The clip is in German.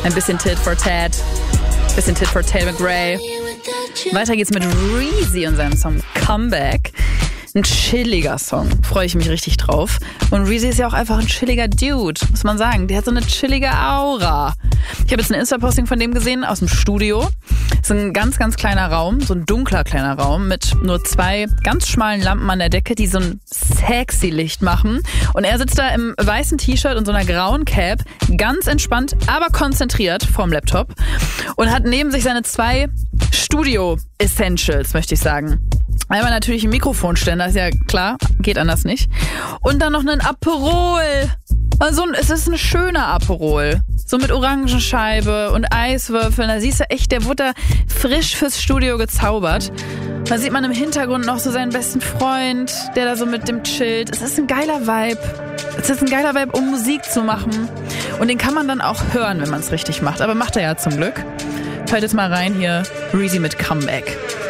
Ein bisschen Tit for Tat. Bisschen Tit for Tat McRae. Weiter geht's mit Reezy und seinem Song Comeback. Ein chilliger Song. Freue ich mich richtig drauf. Und Reezy ist ja auch einfach ein chilliger Dude, muss man sagen. Der hat so eine chillige Aura. Ich habe jetzt ein Insta-Posting von dem gesehen aus dem Studio. Das ist ein ganz, ganz kleiner Raum, so ein dunkler kleiner Raum mit nur 2 ganz schmalen Lampen an der Decke, die so ein sexy Licht machen. Und er sitzt da im weißen T-Shirt und so einer grauen Cap, ganz entspannt, aber konzentriert vorm Laptop und hat neben sich seine 2 Studio-Essentials, möchte ich sagen. Einmal natürlich ein Mikrofonständer, ist ja klar, geht anders nicht. Und dann noch einen Aperol. Also es ist ein schöner Aperol. So mit Orangenscheibe und Eiswürfeln. Da siehst du echt, der wurde da frisch fürs Studio gezaubert. Da sieht man im Hintergrund noch so seinen besten Freund, der da so mit dem chillt. Es ist ein geiler Vibe. Es ist ein geiler Vibe, um Musik zu machen. Und den kann man dann auch hören, wenn man es richtig macht. Aber macht er ja zum Glück. Hört jetzt mal rein hier, Reezy mit Comeback.